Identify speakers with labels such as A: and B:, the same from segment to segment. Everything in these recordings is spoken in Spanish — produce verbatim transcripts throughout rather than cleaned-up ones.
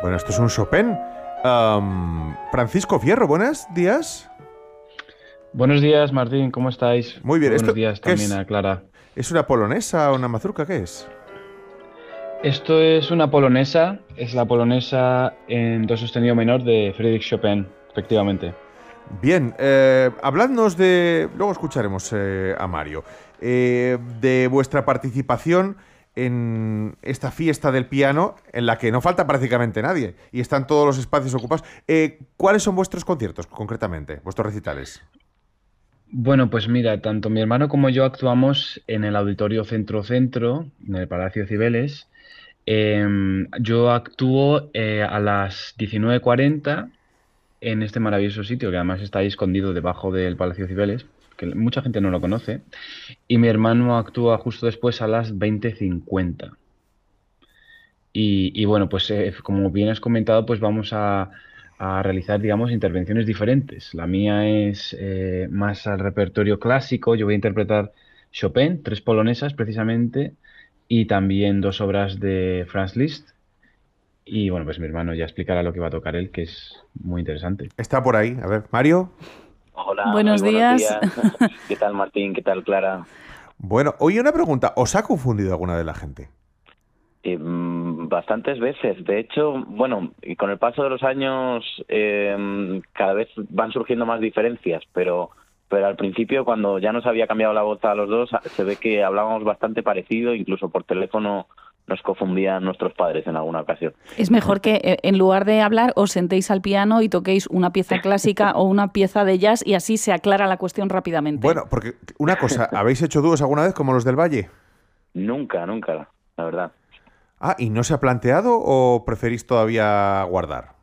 A: Bueno, esto es un Chopin. Um, Francisco Fierro, buenos días.
B: Buenos días, Martín, ¿cómo estáis?
A: Muy bien,
B: Muy buenos
A: ¿esto
B: días
A: qué
B: también
A: es?
B: a Clara.
A: ¿Es una polonesa o una mazurca? ¿Qué es?
B: Esto es una polonesa, es la polonesa en do sostenido menor de Frédéric Chopin, efectivamente.
A: Bien, eh, habladnos de... Luego escucharemos eh, a Mario. Eh, de vuestra participación en esta fiesta del piano en la que no falta prácticamente nadie y están todos los espacios ocupados. Eh, ¿Cuáles son vuestros conciertos, concretamente? Vuestros recitales.
B: Bueno, pues mira, tanto mi hermano como yo actuamos en el Auditorio Centro Centro, en el Palacio Cibeles. Em, yo actúo eh, a las diecinueve cuarenta en este maravilloso sitio, que además está ahí escondido debajo del Palacio Cibeles, que mucha gente no lo conoce. Y mi hermano actúa justo después a las veinte cincuenta. Y, y bueno, pues eh, como bien has comentado, pues vamos a, a realizar, digamos, intervenciones diferentes. La mía es eh, más al repertorio clásico. Yo voy a interpretar Chopin, tres polonesas precisamente, y también dos obras de Franz Liszt. Y bueno, pues mi hermano ya explicará lo que va a tocar él, que es muy interesante.
A: Está por ahí. A ver, Mario.
C: Hola, muy
D: Buenos
C: buenos
D: días.
C: días. ¿Qué tal, Martín? ¿Qué tal, Clara?
A: Bueno, oye, una pregunta. ¿Os ha confundido alguna de la gente?
C: Eh, mm, bastantes veces. De hecho, bueno, y con el paso de los años eh, cada vez van surgiendo más diferencias, pero pero al principio, cuando ya nos había cambiado la voz a los dos, se ve que hablábamos bastante parecido, incluso por teléfono nos confundían nuestros padres en alguna ocasión.
D: Es mejor que eh, en lugar de hablar os sentéis al piano y toquéis una pieza clásica o una pieza de jazz y así se aclara la cuestión rápidamente.
A: Bueno, porque una cosa, ¿habéis hecho dúos alguna vez como los del Valle?
C: Nunca, nunca, la verdad.
A: Ah, ¿y no se ha planteado o preferís todavía guardar?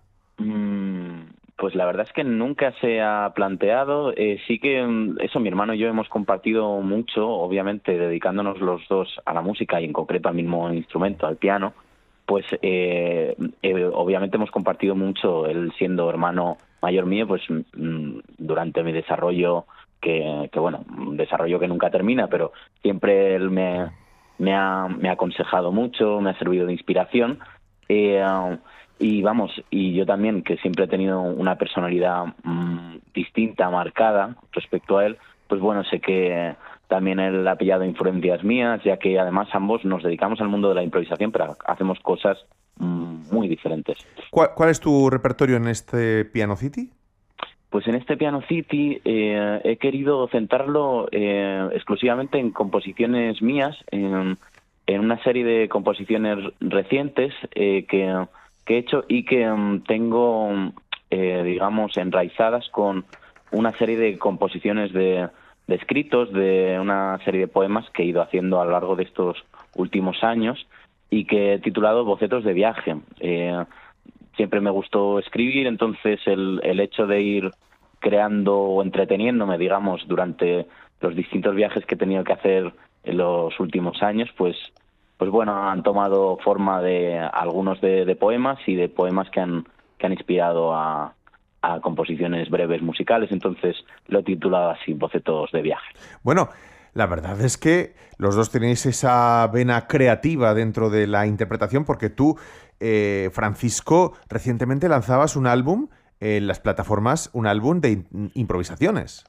C: Mm, Pues la verdad es que nunca se ha planteado. Eh, sí que mm, eso, mi hermano y yo hemos compartido mucho, obviamente dedicándonos los dos a la música y en concreto al mismo instrumento, al piano. Pues eh, eh, obviamente hemos compartido mucho, él siendo hermano mayor mío, pues mm, durante mi desarrollo, que, que bueno, un desarrollo que nunca termina, pero siempre él me, me, ha, me ha aconsejado mucho, me ha servido de inspiración. Eh, y vamos, y yo también, que siempre he tenido una personalidad mmm, distinta, marcada respecto a él, pues bueno, sé que también él ha pillado influencias mías, ya que además ambos nos dedicamos al mundo de la improvisación, pero hacemos cosas mmm, muy diferentes.
A: ¿Cuál, ¿Cuál es tu repertorio en este Piano City?
C: Pues en este Piano City eh, he querido centrarlo eh, exclusivamente en composiciones mías, en, en una serie de composiciones recientes eh, que, que he hecho y que um, tengo, eh, digamos, enraizadas con una serie de composiciones de, de escritos, de una serie de poemas que he ido haciendo a lo largo de estos últimos años y que he titulado Bocetos de viaje. Eh, Siempre me gustó escribir, entonces el, el hecho de ir creando o entreteniéndome, digamos, durante los distintos viajes que he tenido que hacer en los últimos años, pues, pues bueno, han tomado forma de algunos de, de poemas y de poemas que han, que han inspirado a, a composiciones breves musicales, entonces lo he titulado así, Bocetos de viaje.
A: Bueno, la verdad es que los dos tenéis esa vena creativa dentro de la interpretación, porque tú, eh, Francisco, recientemente lanzabas un álbum en las plataformas, un álbum de in- improvisaciones.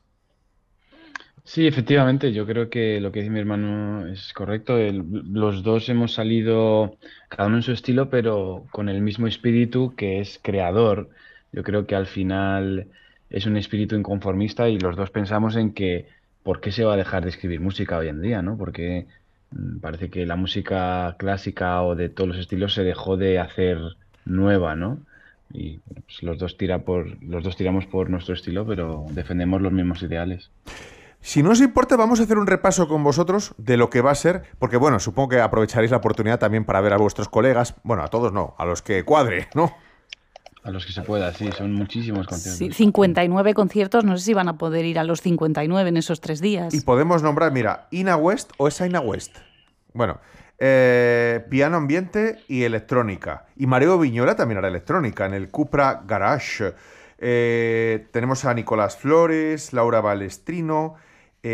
B: Sí, efectivamente, yo creo que lo que dice mi hermano es correcto. El- los dos hemos salido, cada uno en su estilo, pero con el mismo espíritu que es creador. Yo creo que al final es un espíritu inconformista y los dos pensamos en que ¿por qué se va a dejar de escribir música hoy en día, ¿no? Porque mm, parece que la música clásica o de todos los estilos se dejó de hacer nueva, ¿no? Y bueno, pues los dos tira por, los dos tiramos por nuestro estilo, pero defendemos los mismos ideales.
A: Si no os importa, vamos a hacer un repaso con vosotros de lo que va a ser, porque bueno, supongo que aprovecharéis la oportunidad también para ver a vuestros colegas, bueno, a todos no, a los que cuadre, ¿no?
B: A los que se pueda, sí, son muchísimos
D: Sí,
B: conciertos.
D: cincuenta y nueve conciertos, no sé si van a poder ir a los cincuenta y nueve en esos tres
A: Y
D: días.
A: podemos nombrar, mira, Ina West o esa Ina West. Bueno, eh, piano ambiente y electrónica. Y Mario Viñola también hará electrónica en el Cupra Garage. Eh, tenemos a Nicolás Flores, Laura Balestrino,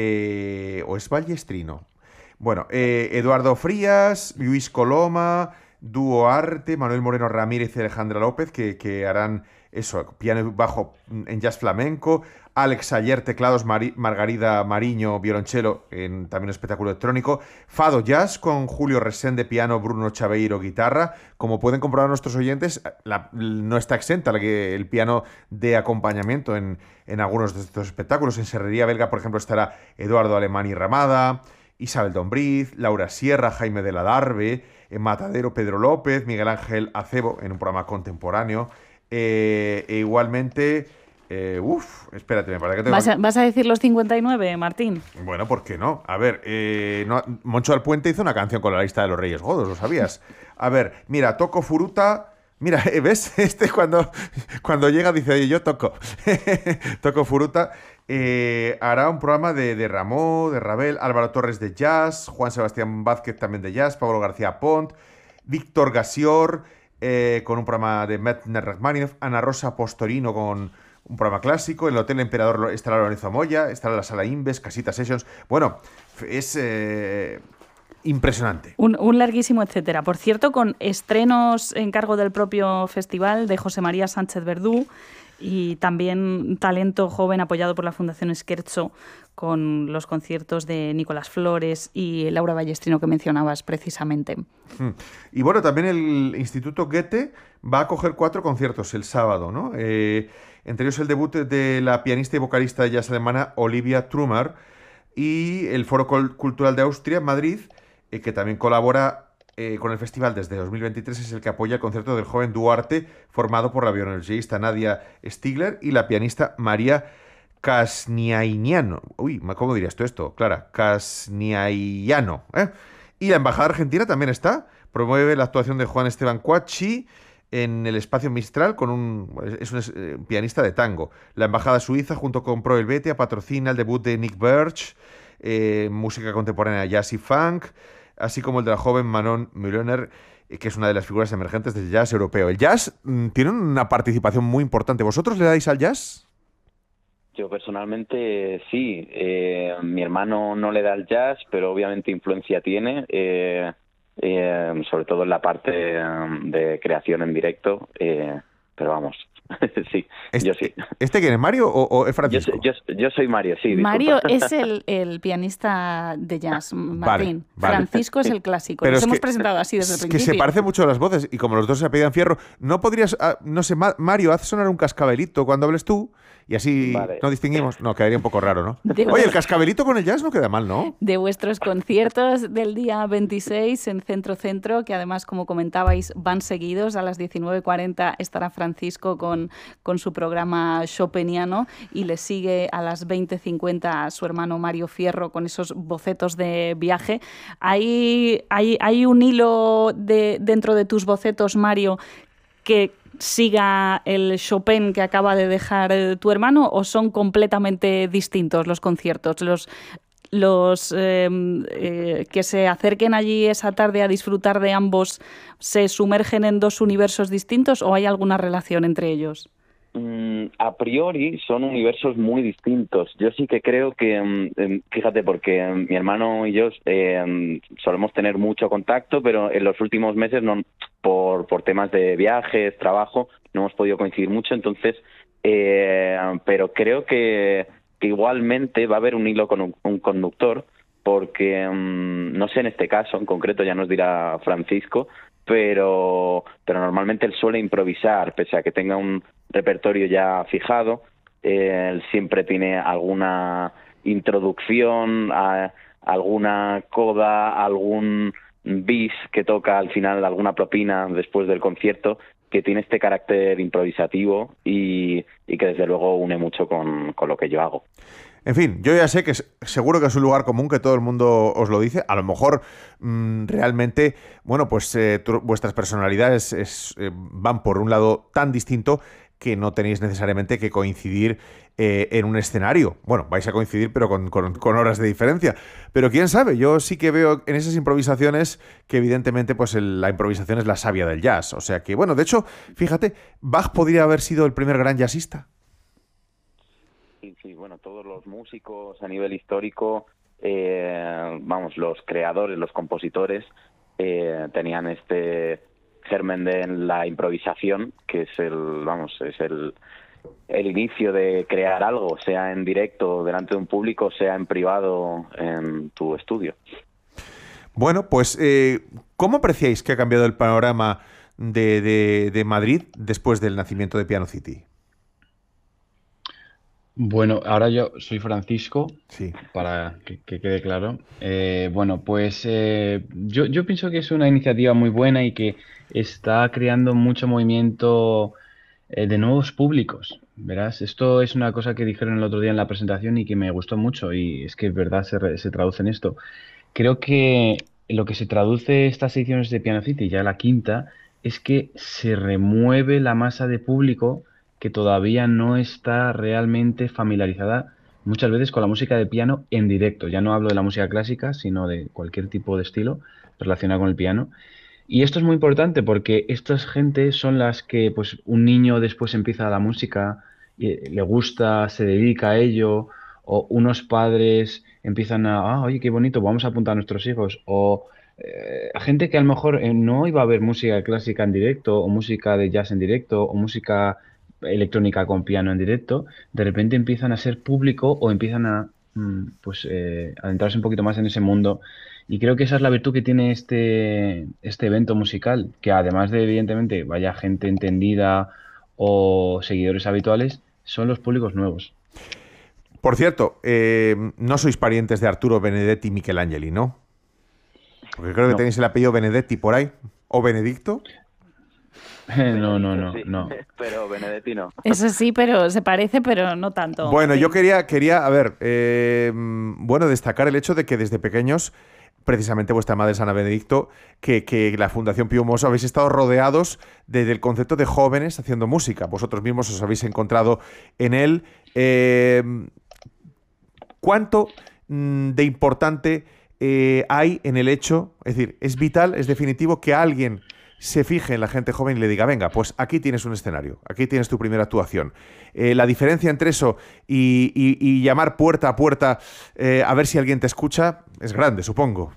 A: eh, o es Ballestrino. Bueno, eh, Eduardo Frías, Luis Coloma, Dúo Arte, Manuel Moreno Ramírez y Alejandra López, que, que harán eso, piano y bajo en jazz flamenco. Alex Ayer, teclados, Mari, Margarida Mariño, violonchelo, en también un espectáculo electrónico. Fado Jazz con Julio Resende, piano, Bruno Chaveiro, guitarra. Como pueden comprobar nuestros oyentes, la, no está exenta la que, el piano de acompañamiento en, en algunos de estos espectáculos. En Serrería Belga, por ejemplo, estará Eduardo Alemán y Ramada, Isabel Dombriz, Laura Sierra, Jaime de la Darbe, en Matadero, Pedro López, Miguel Ángel Acebo, en un programa contemporáneo. Eh, e igualmente... Eh, uf, espérate, me parece que te
D: ¿Vas a, ¿Vas a decir los cincuenta y nueve, Martín?
A: Bueno, ¿por qué no? A ver, eh, no, Moncho Alpuente hizo una canción con la lista de los Reyes Godos, ¿lo sabías? A ver, mira, Toco Furuta... Mira, ¿ves? Este cuando, cuando llega dice, oye, yo toco. Toco Furuta. Eh, hará un programa de, de Ramón, de Ravel, Álvaro Torres de jazz, Juan Sebastián Vázquez también de jazz, Pablo García Pont, Víctor Gasior, eh, con un programa de Metner Rachmaninoff, Ana Rosa Postorino con... un programa clásico. En el Hotel Emperador estará Lorenzo Moya, estará la Sala Inves, Casita Sessions. Bueno, es eh, impresionante.
D: Un, un larguísimo etcétera. Por cierto, con estrenos en cargo del propio festival de José María Sánchez Verdú y también talento joven apoyado por la Fundación Scherzo, con los conciertos de Nicolás Flores y Laura Ballestrino que mencionabas precisamente.
A: Y bueno, también el Instituto Goethe va a coger cuatro conciertos el sábado, ¿no? Eh, entre ellos el debut de la pianista y vocalista de jazz alemana Olivia Trummer y el Foro Cultural de Austria, Madrid, eh, que también colabora eh, con el festival desde dos mil veintitrés, es el que apoya el concierto del joven Duarte, formado por la violonchelista Nadia Stigler y la pianista María Casniainiano. Uy, ¿cómo dirías tú esto? Clara, Casniainiano, ¿eh? Y la Embajada Argentina también está, promueve la actuación de Juan Esteban Cuacci en el Espacio Mistral, con un es un, es un pianista de tango. La Embajada Suiza, junto con Pro Helvetia, patrocina el debut de Nick Birch, eh, música contemporánea jazz y funk, así como el de la joven Manon Müllner, eh, que es una de las figuras emergentes del jazz europeo. El jazz mm, tiene una participación muy importante. ¿Vosotros le dais al jazz?
C: Yo personalmente sí. Eh, mi hermano no le da al jazz, pero obviamente influencia tiene. Eh, Eh, sobre todo en la parte um, de creación en directo, eh, pero vamos, sí,
A: este,
C: yo sí.
A: ¿Este quién es, Mario o, o es Francisco?
C: Yo, yo, yo soy Mario, sí.
D: Mario
C: disculpa.
D: es el, el pianista de jazz, Martín.
A: Vale, vale.
D: Francisco es el clásico.
A: Pero
D: Nos
A: es
D: hemos
A: que,
D: presentado así desde el
A: que
D: principio.
A: se parecen mucho las voces y como los dos se apellidan Fierro, ¿no podrías, ah, no sé, Mario, haz sonar un cascabelito cuando hables tú? Y así vale. No distinguimos. No, quedaría un poco raro, ¿no? De Oye, el cascabelito con el jazz no queda mal, ¿no?
D: De vuestros conciertos del día veintiséis en Centro Centro, que además, como comentabais, van seguidos. A las diecinueve cuarenta estará Francisco con, con su programa Chopiniano y le sigue a las veinte cincuenta a su hermano Mario Fierro con esos bocetos de viaje. ¿Hay, hay, hay un hilo de, dentro de tus bocetos, Mario, que siga el Chopin que acaba de dejar tu hermano, o son completamente distintos los conciertos? Los, los eh, eh, que se acerquen allí esa tarde a disfrutar de ambos, ¿se sumergen en dos universos distintos o hay alguna relación entre ellos?
C: Mm, a priori son universos muy distintos. Yo sí que creo que, fíjate, porque mi hermano y yo eh, solemos tener mucho contacto, pero en los últimos meses no, por, por temas de viajes, trabajo, no hemos podido coincidir mucho. Entonces, eh, pero creo que, que igualmente va a haber un hilo con un, un conductor, porque um, no sé en este caso en concreto, ya nos dirá Francisco, pero pero normalmente él suele improvisar, pese a que tenga un repertorio ya fijado. Eh, él siempre tiene alguna introducción, a, alguna coda, algún bis que toca al final, alguna propina después del concierto, que tiene este carácter improvisativo y, y que desde luego une mucho con, con lo que yo hago.
A: En fin, yo ya sé que es, seguro que es un lugar común, que todo el mundo os lo dice. A lo mejor mmm, realmente, bueno, pues eh, tu, vuestras personalidades es, eh, van por un lado tan distinto que no tenéis necesariamente que coincidir eh, en un escenario. Bueno, vais a coincidir, pero con, con, con horas de diferencia. Pero quién sabe, yo sí que veo en esas improvisaciones que evidentemente pues el, la improvisación es la savia del jazz. O sea que, bueno, de hecho, fíjate, Bach podría haber sido el primer gran jazzista.
C: Sí, sí, bueno, todos los músicos a nivel histórico, eh, vamos, los creadores, los compositores, eh, tenían este germen de la improvisación, que es el, vamos, es el, el inicio de crear algo, sea en directo delante de un público, sea en privado en tu estudio.
A: Bueno, pues, eh, ¿cómo apreciáis que ha cambiado el panorama de, de, de Madrid después del nacimiento de Piano City?
B: Bueno, ahora yo soy Francisco,
A: Sí.
B: para que, que quede claro. Eh, bueno, pues eh, yo, yo pienso que es una iniciativa muy buena y que está creando mucho movimiento eh, de nuevos públicos. Verás, esto es una cosa que dijeron el otro día en la presentación y que me gustó mucho y es que es verdad se, re- se traduce en esto. Creo que lo que se traduce estas ediciones de Piano City, ya la quinta, es que se remueve la masa de público que todavía no está realmente familiarizada muchas veces con la música de piano en directo. Ya no hablo de la música clásica, sino de cualquier tipo de estilo relacionado con el piano. Y esto es muy importante porque estas gentes son las que, pues, un niño después empieza la música, y le gusta, se dedica a ello, o unos padres empiezan a, ah, oye, qué bonito, vamos a apuntar a nuestros hijos, o eh, gente que a lo mejor eh, no iba a ver música clásica en directo, o música de jazz en directo, o música electrónica con piano en directo, de repente empiezan a ser público o empiezan a, mm, pues, eh, adentrarse un poquito más en ese mundo. Y creo que esa es la virtud que tiene este, este evento musical, que además de, evidentemente, vaya gente entendida o seguidores habituales, son los públicos nuevos.
A: Por cierto, eh, no sois parientes de Arturo Benedetti y Michelangeli, ¿no? Porque creo que
B: No.
A: tenéis el apellido Benedetti por ahí. ¿O Benedicto?
B: No, no, no,
C: Sí,
B: no.
C: pero Benedetti no.
D: Eso sí, pero se parece, pero no tanto.
A: Bueno, yo quería, quería a ver, eh, bueno, destacar el hecho de que desde pequeños, precisamente vuestra madre Ana Benedicto, que, que la Fundación Pío Mosso habéis estado rodeados de- del concepto de jóvenes haciendo música. Vosotros mismos os habéis encontrado en él. Eh, ¿Cuánto mm, de importante eh, hay en el hecho, es decir, es vital, es definitivo que alguien se fije en la gente joven y le diga, venga, pues aquí tienes un escenario, aquí tienes tu primera actuación? Eh, la diferencia entre eso y, y- y llamar puerta a puerta eh, a ver si alguien te escucha es grande, supongo.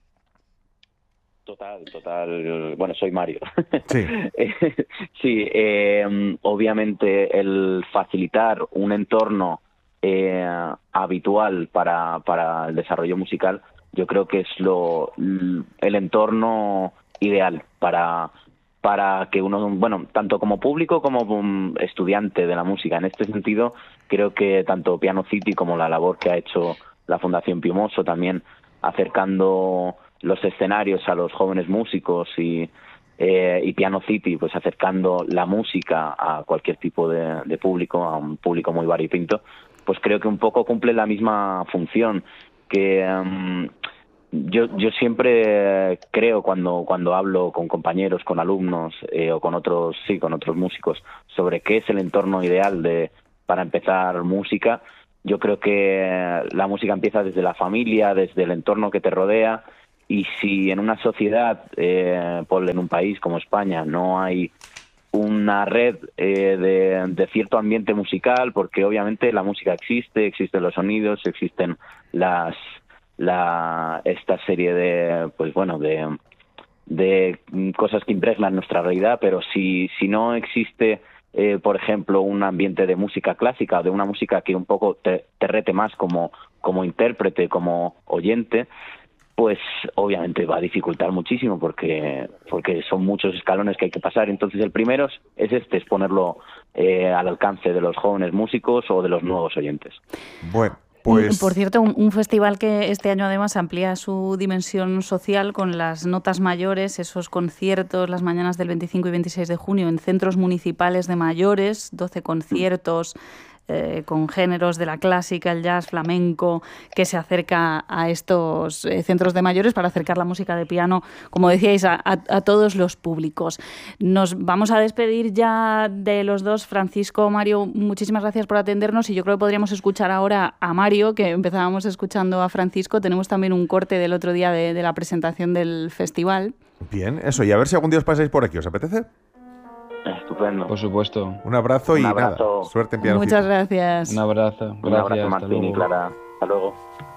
C: Total, total. Bueno, soy Mario.
A: Sí.
C: Sí, eh, obviamente el facilitar un entorno eh, habitual para, para el desarrollo musical, yo creo que es lo el entorno ideal para para que uno, bueno, tanto como público como um, estudiante de la música. En este sentido, creo que tanto Piano City como la labor que ha hecho la Fundación Pío Mosso, también acercando los escenarios a los jóvenes músicos y, eh, y Piano City, pues acercando la música a cualquier tipo de, de público, a un público muy variopinto, pues creo que un poco cumple la misma función que... Um, Yo, yo siempre creo cuando cuando hablo con compañeros, con alumnos eh, o con otros sí con otros músicos sobre qué es el entorno ideal de para empezar música. Yo creo que la música empieza desde la familia, desde el entorno que te rodea, y si en una sociedad, eh, ponle en un país como España, no hay una red eh, de, de cierto ambiente musical, porque obviamente la música existe, existen los sonidos, existen las la esta serie de pues bueno de de cosas que impregnan nuestra realidad, pero si si no existe eh, por ejemplo un ambiente de música clásica, de una música que un poco te, te rete más como como intérprete, como oyente, pues obviamente va a dificultar muchísimo porque porque son muchos escalones que hay que pasar. Entonces el primero es este, es ponerlo eh, al alcance de los jóvenes músicos o de los nuevos oyentes.
A: Bueno. Pues...
D: Por cierto, un, un festival que este año además amplía su dimensión social con las notas mayores, esos conciertos las mañanas del veinticinco y veintiséis de junio en centros municipales de mayores, doce conciertos eh, con géneros de la clásica, el jazz, flamenco, que se acerca a estos eh, centros de mayores para acercar la música de piano, como decíais, a, a, a todos los públicos. Nos vamos a despedir ya de los dos. Francisco, Mario, muchísimas gracias por atendernos y yo creo que podríamos escuchar ahora a Mario, que empezábamos escuchando a Francisco. Tenemos también un corte del otro día de, de la presentación del festival.
A: Bien, eso, y a ver si algún día os pasáis por aquí, ¿os apetece?
C: Estupendo.
B: Por supuesto.
A: Un abrazo
C: Un
A: y
C: abrazo.
A: nada, suerte en Piano
D: Muchas
A: City.
D: gracias.
B: Un abrazo.
C: Un abrazo,
B: Gracias. Hasta
C: Martín y
B: luego.
C: Clara. Hasta luego.